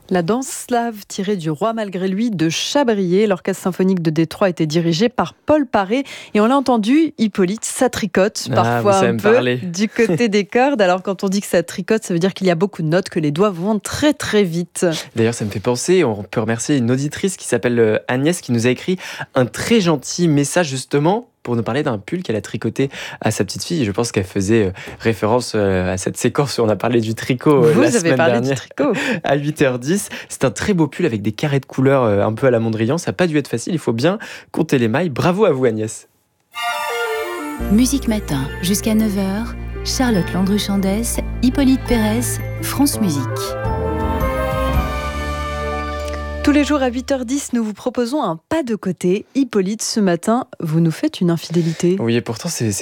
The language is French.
La danse slave tirée du Roi malgré lui de Chabrier. L'orchestre symphonique de Détroit était dirigé par Paul Paré. Et on l'a entendu, Hippolyte, ça tricote parfois un peu du côté des cordes. Alors quand on dit que ça tricote, ça veut dire qu'il y a beaucoup de notes, que les doigts vont très très vite. D'ailleurs, ça me fait penser, on peut remercier une auditrice qui s'appelle Agnès qui nous a écrit un très gentil message justement pour nous parler d'un pull qu'elle a tricoté à sa petite fille. Je pense qu'elle faisait référence à cette séquence où on a parlé du tricot la semaine dernière à 8h10. C'est un très beau pull avec des carrés de couleurs un peu à la Mondrian. Ça n'a pas dû être facile, il faut bien compter les mailles. Bravo à vous Agnès. Musique Matin jusqu'à 9h, Charlotte Landru-Chandès, Hippolyte Pérez, France Musique. Tous les jours à 8h10, nous vous proposons un pas de côté. Hippolyte, ce matin, vous nous faites une infidélité. Oui, et pourtant, c'est